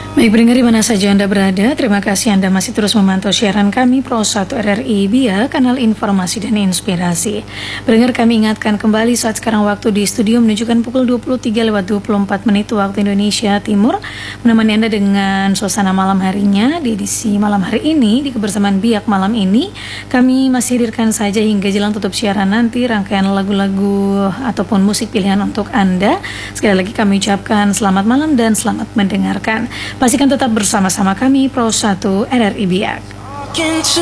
Baik pendengar di mana saja Anda berada, terima kasih Anda masih terus memantau siaran kami Pro 1 RRI Biak, kanal informasi dan inspirasi. Pendengar, kami ingatkan kembali saat sekarang waktu di studio menunjukkan pukul 23:24 waktu Indonesia Timur. Menemani Anda dengan suasana malam harinya di edisi malam hari ini, di kebersamaan Biak malam ini, kami masih hadirkan saja hingga jelang tutup siaran nanti rangkaian lagu-lagu ataupun musik pilihan untuk Anda. Sekali lagi kami ucapkan selamat malam dan selamat mendengarkan. Pastikan tetap bersama-sama kami Pro 1 RRI Biak.